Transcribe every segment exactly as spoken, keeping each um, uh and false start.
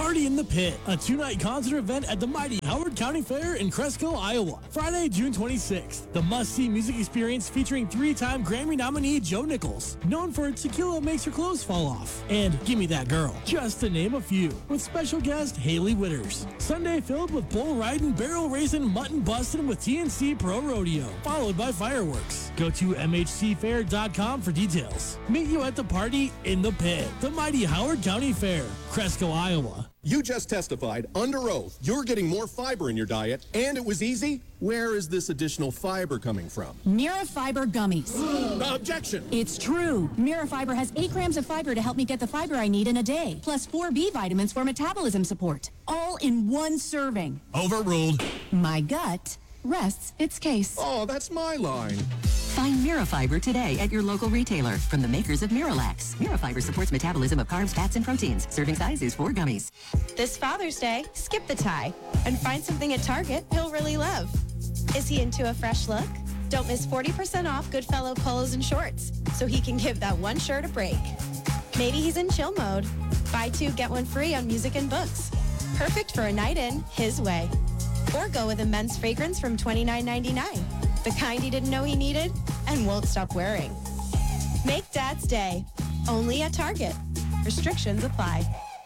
Party in the Pit, a two-night concert event at the mighty Howard County Fair in Cresco, Iowa. Friday, June twenty-sixth. The must-see music experience featuring three-time Grammy nominee Joe Nichols, known for Tequila Makes Your Clothes Fall Off, and Gimme That Girl, just to name a few, with special guest Haley Witters. Sunday filled with bull riding, barrel racing, mutton busting with T N C Pro Rodeo, followed by fireworks. Go to m h c fair dot com for details. Meet you at the Party in the Pit, the mighty Howard County Fair, Cresco, Iowa. You just testified under oath you're getting more fiber in your diet, and it was easy. Where is this additional fiber coming from? Mirafiber gummies. Objection! It's true. Mirafiber has eight grams of fiber to help me get the fiber I need in a day, plus four B vitamins for metabolism support, all in one serving. Overruled. My gut rests its case. Oh, that's my line. Find Mirafiber today at your local retailer from the makers of Miralax. Mirafiber supports metabolism of carbs, fats, and proteins. Serving size is four gummies. This Father's Day, skip the tie and find something at Target he'll really love. Is he into a fresh look? Don't miss forty percent off Goodfellow polos and shorts so he can give that one shirt a break. Maybe he's in chill mode. Buy two, get one free on music and books. Perfect for a night in his way. Or go with a men's fragrance from twenty-nine ninety-nine. The kind he didn't know he needed and won't stop wearing. Make Dad's Day. Only at Target. Restrictions apply.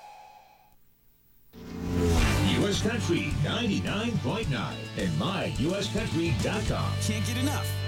U S Country ninety-nine point nine and my U S country dot com. Can't get enough.